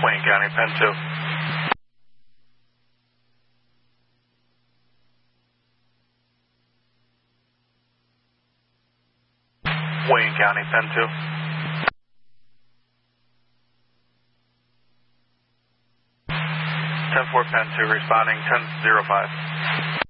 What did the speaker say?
Wayne County, Pen 2. Wayne County, Pen 2. 10-4, Pen 2, responding 10-05.